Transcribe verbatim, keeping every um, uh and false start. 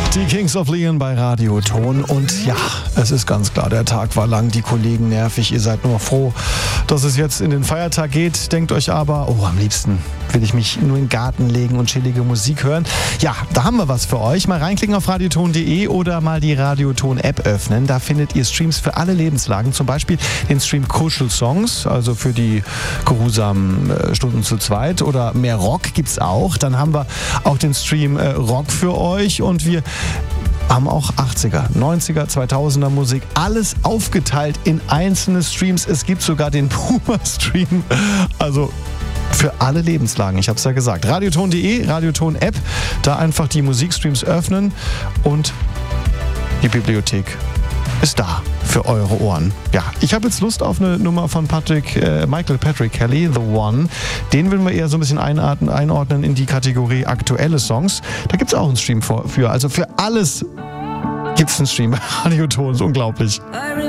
Die Kings of Leon bei Radioton. Und ja, es ist ganz klar, der Tag war lang, die Kollegen nervig. Ihr seid nur froh, dass es jetzt in den Feiertag geht. Denkt euch aber, oh, am liebsten will ich mich nur in den Garten legen und chillige Musik hören. Ja, da haben wir was für euch. Mal reinklicken auf radioton punkt de oder mal die Radioton-App öffnen. Da findet ihr Streams für alle Lebenslagen. Zum Beispiel den Stream Kuschel-Songs, also für die geruhsamen äh, Stunden zu zweit. Oder mehr Rock gibt's auch. Dann haben wir auch den Stream äh, Rock für euch. Und wir haben auch achtziger, neunziger, zweitausender Musik, alles aufgeteilt in einzelne Streams. Es gibt sogar den Puma-Stream, also für alle Lebenslagen, ich habe es ja gesagt. radioton punkt de, Radioton-App, da einfach die Musikstreams öffnen und die Bibliothek ist da für eure Ohren. Ja, ich habe jetzt Lust auf eine Nummer von Patrick, äh, Michael Patrick Kelly, The One. Den will wir eher so ein bisschen einordnen, einordnen in die Kategorie aktuelle Songs. Da gibt es auch einen Stream für. Also für alles gibt es einen Stream. Radioton, ist unglaublich.